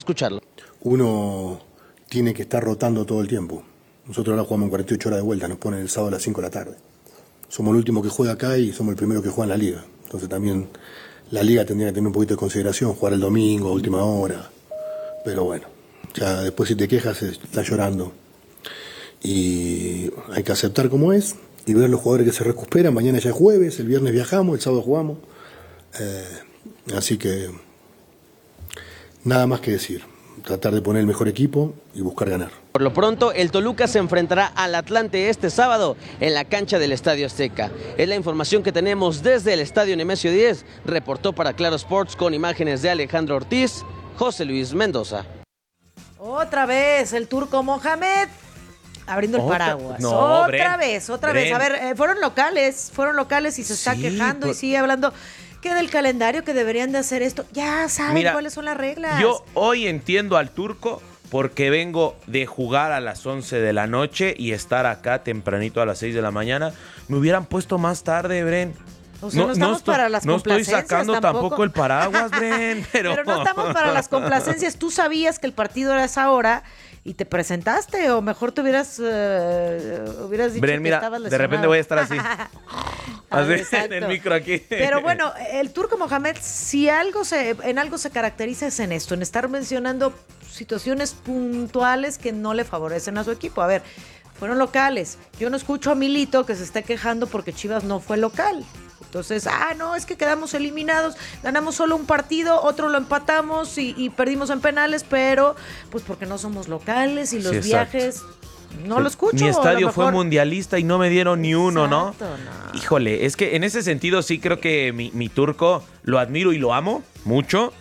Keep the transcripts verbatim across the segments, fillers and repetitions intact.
Escucharlo. Uno tiene que estar rotando todo el tiempo. Nosotros ahora jugamos en cuarenta y ocho horas de vuelta, nos ponen el sábado a las cinco de la tarde. Somos el último que juega acá y somos el primero que juega en la liga. Entonces también la liga tendría que tener un poquito de consideración, jugar el domingo, a última hora. Pero bueno, ya después si te quejas estás llorando. Y hay que aceptar como es y ver los jugadores que se recuperan. Mañana ya es jueves, el viernes viajamos, el sábado jugamos. Eh, así que nada más que decir. Tratar de poner el mejor equipo y buscar ganar. Por lo pronto, el Toluca se enfrentará al Atlante este sábado en la cancha del Estadio Azteca. Es la información que tenemos desde el Estadio Nemesio diez. Reportó para Claro Sports con imágenes de Alejandro Ortiz, José Luis Mendoza. Otra vez el turco Mohamed abriendo el Otra, paraguas. no, otra Bren, vez, otra Bren. vez. A ver, eh, fueron locales, fueron locales y se está Sí, quejando por... y sigue hablando que del calendario que deberían de hacer esto. Ya saben Mira, cuáles son las reglas. Yo hoy entiendo al turco porque vengo de jugar a las once de la noche y estar acá tempranito a las seis de la mañana. Me hubieran puesto más tarde, Bren. O sea, no, no estamos estoy, para las no estoy complacencias sacando tampoco. tampoco el paraguas, Bren. Pero... pero no estamos para las complacencias. Tú sabías que el partido era a esa hora y te presentaste, o mejor te hubieras, uh, hubieras dicho Bren, que mira, estabas de lesionado. repente voy a estar así. Así, Exacto. en el micro aquí. Pero bueno, el turco Mohamed, si algo se, en algo se caracteriza es en esto, en estar mencionando situaciones puntuales que no le favorecen a su equipo. A ver, fueron locales. Yo no escucho a Milito que se esté quejando porque Chivas no fue local. Entonces, ah, no, es que quedamos eliminados, ganamos solo un partido, otro lo empatamos y, y perdimos en penales, pero pues porque no somos locales y los Sí, viajes... No Sí. lo escucho. Mi estadio mejor... fue mundialista y no me dieron ni uno, ¿no? Exacto, no. Híjole, es que en ese sentido sí creo que mi, mi turco lo admiro y lo amo mucho,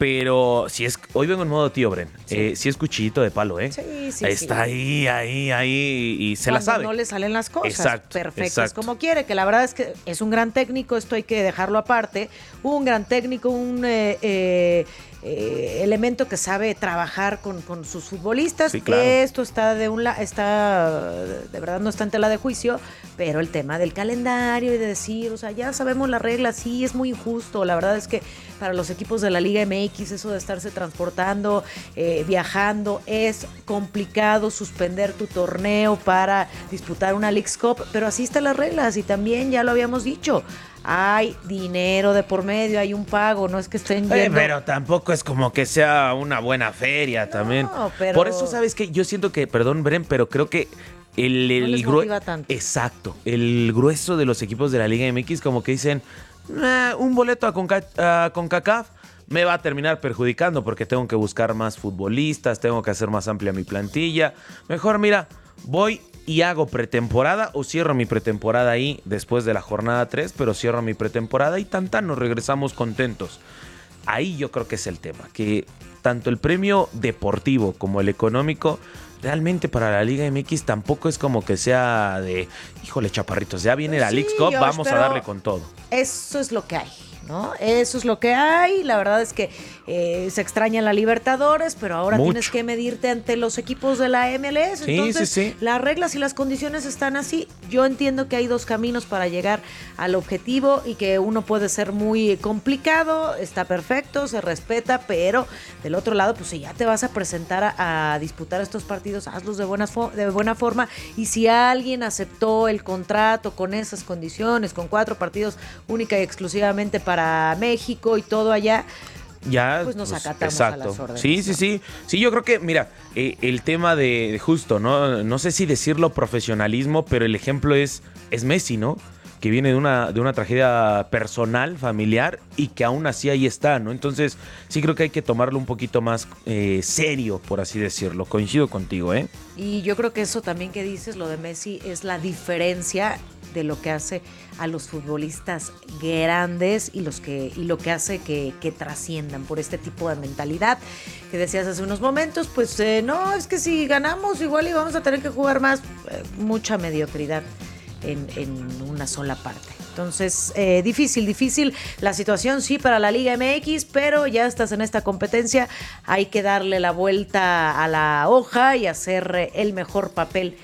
pero si es si hoy vengo en modo tío, Bren. Sí, eh, sí es cuchillito de palo, ¿eh? Sí, sí, Está sí. ahí, ahí, ahí y se Cuando la sabe. no le salen las cosas Exacto, perfectas exacto. como quiere, que la verdad es que es un gran técnico, esto hay que dejarlo aparte, un gran técnico, un eh, eh, eh, elemento que sabe trabajar con, con sus futbolistas, Sí, claro. esto está de un la, está de verdad no está en tela de juicio, pero el tema del calendario y de decir, o sea, ya sabemos las reglas, sí, es muy injusto, la verdad es que para los equipos de la Liga M X eso de estarse transportando, eh, viajando, es complicado suspender tu torneo para disputar una Leagues Cup, pero así están las reglas y también ya lo habíamos dicho, hay dinero de por medio, hay un pago, no es que estén yendo... Eh, pero tampoco es como que sea una buena feria No, también. pero- Por eso, ¿sabes qué? Yo siento que, perdón, Bren, pero creo que el, el No les grue- motiva tanto. Exacto. El grueso de los equipos de la Liga M X como que dicen, "Nah, un boleto a, Conca a CONCACAF me va a terminar perjudicando porque tengo que buscar más futbolistas, tengo que hacer más amplia mi plantilla. Mejor, mira, voy y hago pretemporada o cierro mi pretemporada ahí después de la jornada tres, pero cierro mi pretemporada y tan tan nos regresamos contentos". Ahí yo creo que es el tema, que tanto el premio deportivo como el económico realmente para la Liga M X tampoco es como que sea de, híjole, chaparritos, ya viene la Sí, Leagues Cup, Josh, vamos a pero darle con todo. Eso es lo que hay, ¿no? Eso es lo que hay. La verdad es que eh, se extraña la Libertadores, pero ahora Mucho. tienes que medirte ante los equipos de la M L S. Sí, Entonces, sí, sí. las reglas y las condiciones están así. Yo entiendo que hay dos caminos para llegar al objetivo y que uno puede ser muy complicado, está perfecto, se respeta, pero del otro lado, pues si ya te vas a presentar a, a disputar estos partidos, hazlos de buena, fo- de buena forma. Y si alguien aceptó el contrato con esas condiciones, con cuatro partidos única y exclusivamente para México y todo allá, Ya, pues nos acatamos a las órdenes, Sí, sí, ¿no? sí. Sí, yo creo que, mira, eh, el tema de, de justo, ¿no? No sé si decirlo profesionalismo, pero el ejemplo es, es Messi, ¿no? Que viene de una, de una tragedia personal, familiar, y que aún así ahí está, ¿no? Entonces, sí creo que hay que tomarlo un poquito más eh, serio, por así decirlo. Coincido contigo, ¿eh? y yo creo que eso también que dices, lo de Messi, es la diferencia de lo que hace a los futbolistas grandes y los que y lo que hace que, que trasciendan por este tipo de mentalidad que decías hace unos momentos, pues eh, no, es que si ganamos igual y vamos a tener que jugar más, eh, mucha mediocridad en, en una sola parte. Entonces, eh, difícil, difícil la situación, sí, para la Liga M X, pero ya estás en esta competencia, hay que darle la vuelta a la hoja y hacer eh, el mejor papel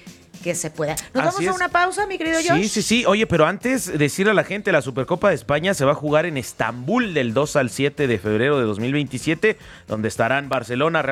que se pueda. Nos Así vamos a es. una pausa, mi querido Josh. Sí, sí, sí. Oye, pero antes decirle a la gente, la Supercopa de España se va a jugar en Estambul del dos al siete de febrero de dos mil veintisiete, donde estarán Barcelona,